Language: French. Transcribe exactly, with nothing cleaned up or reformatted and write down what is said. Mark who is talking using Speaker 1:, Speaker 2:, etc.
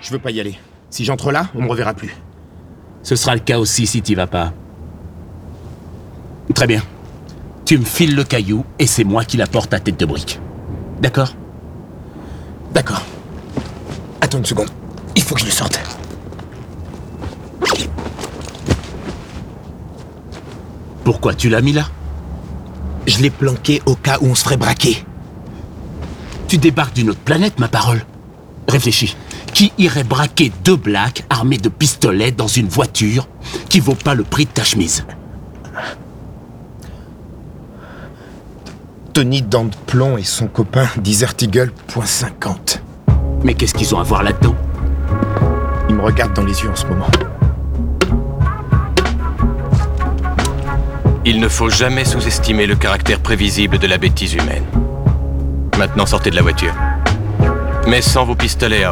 Speaker 1: Je veux pas y aller. Si j'entre là, on me reverra plus.
Speaker 2: Ce sera le cas aussi si t'y vas pas. Très bien. Tu me files le caillou et c'est moi qui l'apporte à tête de brique. D'accord?
Speaker 1: D'accord. Attends une seconde. Il faut que je le sorte.
Speaker 2: Pourquoi tu l'as mis là?
Speaker 1: Je l'ai planqué au cas où on se ferait braquer.
Speaker 2: Tu débarques d'une autre planète, ma parole. Réfléchis. Qui irait braquer deux blacks armés de pistolets dans une voiture qui vaut pas le prix de ta chemise?
Speaker 1: Tony Dent de Plomb et son copain Desert Eagle point cinquante.
Speaker 2: Mais qu'est-ce qu'ils ont à voir là-dedans?
Speaker 1: Ils me regardent dans les yeux en ce moment.
Speaker 3: Il ne faut jamais sous-estimer le caractère prévisible de la bêtise humaine. Maintenant, sortez de la voiture. Mais sans vos pistolets à